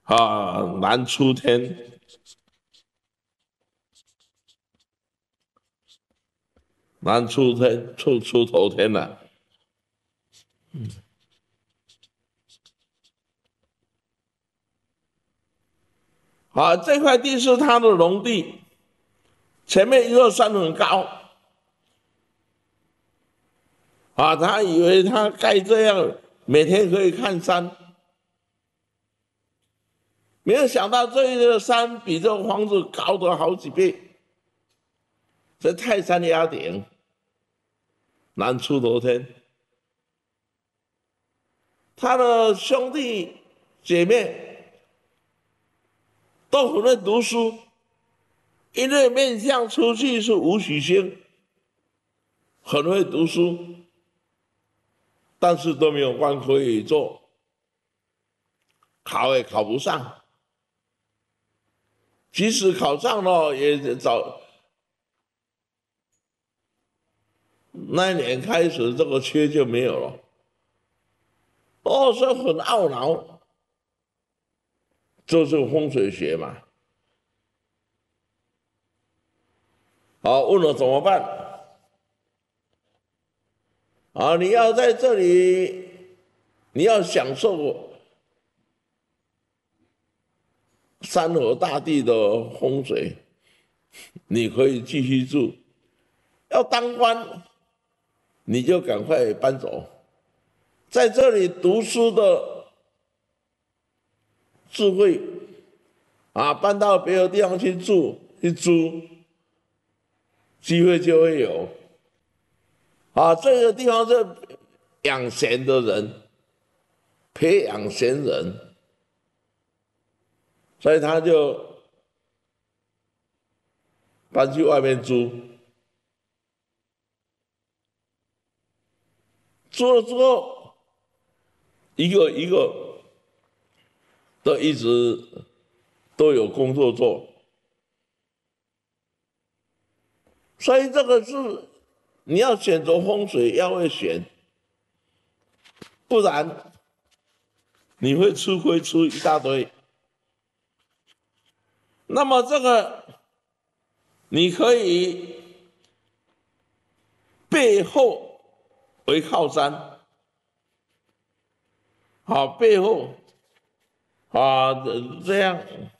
难出天，难出天，出头天了。这块地是他的农地，前面一座山很高。他以为他盖这样，每天可以看山，没有想到这一个山比这个房子高得好几倍。这泰山压顶，难出头天。他的兄弟姐妹都很会读书，因为面相出去是武曲星，很会读书，但是都没有官可以做，考也考不上。即使考上了，也早那一年开始，这个缺就没有了。所以很懊恼，这是风水学嘛。好，问了怎么办？你要在这里，你要享受山河大地的风水，你可以继续住；要当官，你就赶快搬走。在这里读书的智慧搬到别的地方去住去租，机会就会有。这个地方是养贤的人，培养贤人，所以他就搬去外面租。租了之后，一个一个都一直都有工作做，所以这个是你要选择风水要会选，不然你会吃亏出一大堆。那么这个你可以背后为靠山，背后这样